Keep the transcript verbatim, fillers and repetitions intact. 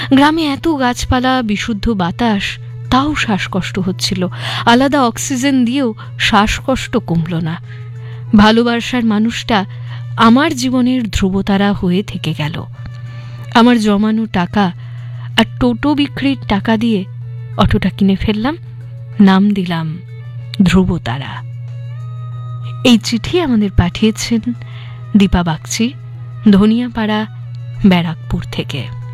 গ্রামে এত গাছপালা, বিশুদ্ধ বাতাস, তাও শ্বাসকষ্ট হচ্ছিল। আলাদা অক্সিজেন দিয়েও শ্বাসকষ্ট কমল না। ভালোবাসার মানুষটা আমার জীবনের ধ্রুবতারা হয়ে থেকে গেল। আমার জমানো টাকা আর টোটো বিক্রির টাকা দিয়ে অটোটা কিনে ফেললাম, নাম দিলাম ধ্রুবতারা। এই চিঠি আমাদের পাঠিয়েছেন দীপা বাগচি, ধনিয়াপাড়া, ব্যারাকপুর থেকে।